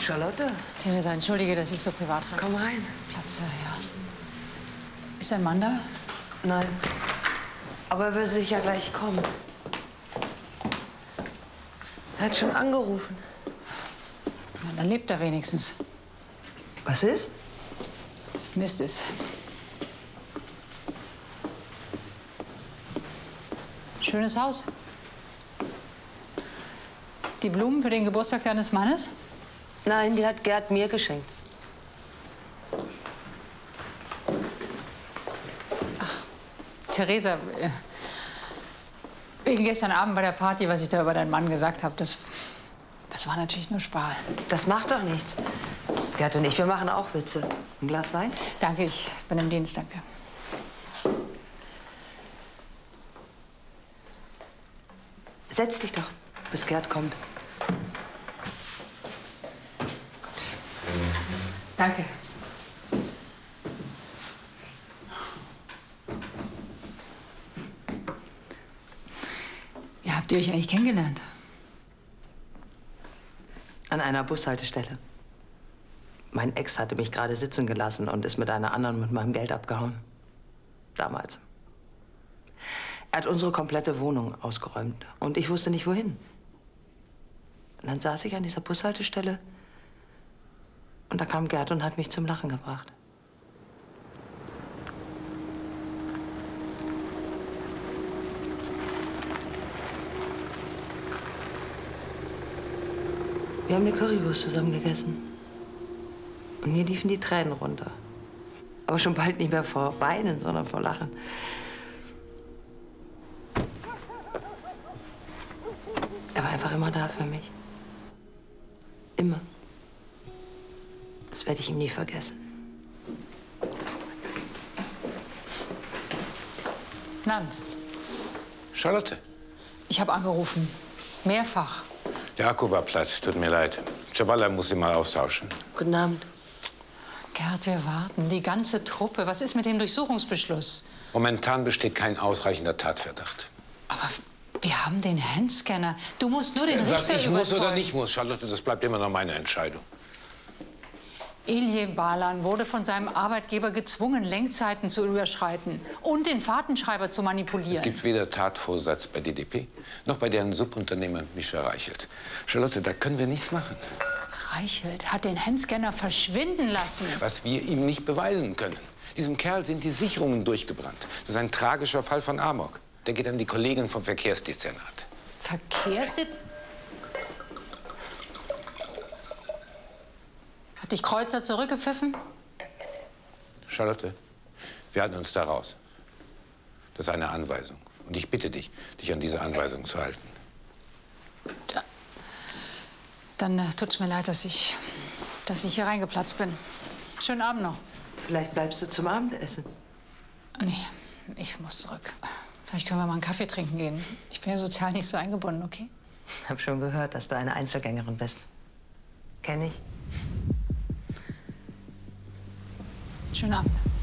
Charlotte? Theresa, entschuldige, dass ich so privat rein. Komm rein. Platze, ja. Ist ein Mann da? Nein. Aber er wird sicher gleich kommen. Er hat schon angerufen. Na, dann lebt er wenigstens. Was ist? Mist ist. Schönes Haus. Die Blumen für den Geburtstag deines Mannes? Nein, die hat Gerd mir geschenkt. Theresa, wegen gestern Abend bei der Party, was ich da über deinen Mann gesagt habe, das war natürlich nur Spaß. Das macht doch nichts. Gerd und ich, wir machen auch Witze. Ein Glas Wein? Danke, ich bin im Dienst, danke. Setz dich doch, bis Gerd kommt. Gut. Danke. Wie habt ihr euch eigentlich kennengelernt? An einer Bushaltestelle. Mein Ex hatte mich gerade sitzen gelassen und ist mit einer anderen mit meinem Geld abgehauen. Damals. Er hat unsere komplette Wohnung ausgeräumt und ich wusste nicht, wohin. Und dann saß ich an dieser Bushaltestelle und da kam Gerd und hat mich zum Lachen gebracht. Wir haben eine Currywurst zusammen gegessen. Und mir liefen die Tränen runter. Aber schon bald nicht mehr vor Weinen, sondern vor Lachen. Er war einfach immer da für mich. Immer. Das werde ich ihm nie vergessen. Nand, Charlotte. ich habe angerufen. Mehrfach. Der Akku war platt, tut mir leid. Chabala muss sie mal austauschen. Guten Abend. Gerd, wir warten. Die ganze Truppe. Was ist mit dem Durchsuchungsbeschluss? Momentan besteht kein ausreichender Tatverdacht. Aber wir haben den Handscanner. Du musst nur den Richter Was ich überzeugen. muss oder nicht muss, Charlotte, das bleibt immer noch meine Entscheidung. Ilje Balan wurde von seinem Arbeitgeber gezwungen, Lenkzeiten zu überschreiten und den Fahrtenschreiber zu manipulieren. Es gibt weder Tatvorsatz bei DDP, noch bei deren Subunternehmer Mischa Reichelt. Charlotte, da können wir nichts machen. Reichelt hat den Handscanner verschwinden lassen. Was wir ihm nicht beweisen können. Diesem Kerl sind die Sicherungen durchgebrannt. Das ist ein tragischer Fall von Amok. Der geht an die Kollegin vom Verkehrsdezernat. Verkehrsdezernat? Hat dich Kreuzer zurückgepfiffen? Charlotte, wir halten uns da raus. Das ist eine Anweisung. Und ich bitte dich, dich an diese Anweisung zu halten. Ja. Dann tut's mir leid, dass ich hier reingeplatzt bin. Schönen Abend noch. Vielleicht bleibst du zum Abendessen. Nee, ich muss zurück. Vielleicht können wir mal einen Kaffee trinken gehen. Ich bin ja sozial nicht so eingebunden, okay? Ich habe schon gehört, dass du eine Einzelgängerin bist. Kenn ich. Schönen Abend.